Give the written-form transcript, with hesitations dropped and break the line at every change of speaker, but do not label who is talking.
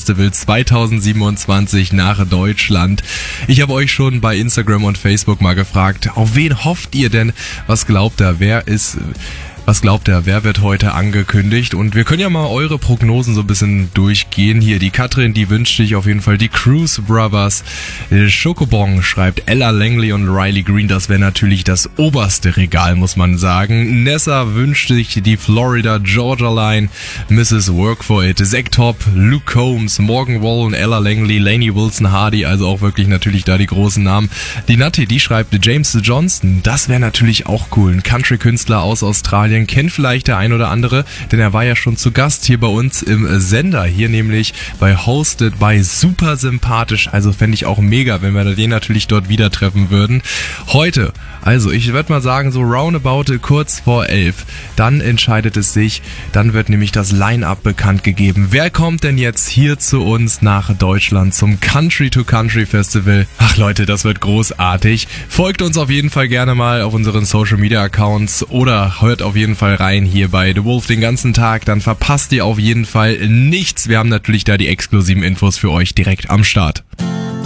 Festival 2027 nach Deutschland. Ich habe euch schon bei Instagram und Facebook mal gefragt, auf wen hofft ihr denn? Was glaubt ihr, wer wird heute angekündigt? Und wir können ja mal eure Prognosen so ein bisschen durchgehen. Hier, die Katrin, die wünscht sich auf jeden Fall die Cruise Brothers. Schokobong schreibt Ella Langley und Riley Green. Das wäre natürlich das oberste Regal, muss man sagen. Nessa wünscht sich die Florida Georgia Line. Mrs. Work for It. Zack Top, Luke Combs, Morgan Wallen, Ella Langley, Lainey Wilson Hardy. Also auch wirklich natürlich da die großen Namen. Die Natti, die schreibt James Johnston. Das wäre natürlich auch cool. Ein Country-Künstler aus Australien. Kennt vielleicht der ein oder andere, denn er war ja schon zu Gast hier bei uns im Sender, hier nämlich bei Hosted by Super Sympathisch, also fände ich auch mega, wenn wir den natürlich dort wieder treffen würden. Heute, also ich würde mal sagen, so roundabout kurz vor 11, dann entscheidet es sich, dann wird nämlich das Line-Up bekannt gegeben. Wer kommt denn jetzt hier zu uns nach Deutschland zum Country to Country Festival? Ach Leute, das wird großartig. Folgt uns auf jeden Fall gerne mal auf unseren Social Media Accounts oder hört auf jeden Fall rein hier bei The Wolf den ganzen Tag, dann verpasst ihr auf jeden Fall nichts. Wir haben natürlich da die exklusiven Infos für euch direkt am Start.